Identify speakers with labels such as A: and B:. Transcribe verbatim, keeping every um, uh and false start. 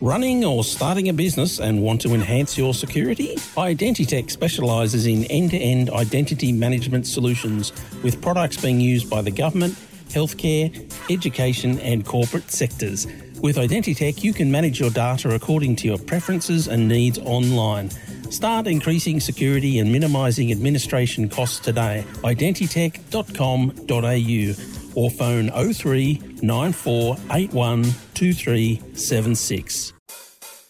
A: Running or starting a business and want to enhance your security? Identitech specialises in end-to-end identity management solutions with products being used by the government, healthcare, education and corporate sectors. With Identitech, you can manage your data according to your preferences and needs online. Start increasing security and minimising administration costs today. identitech dot com dot a u or phone oh three nine four eight one two three seven six.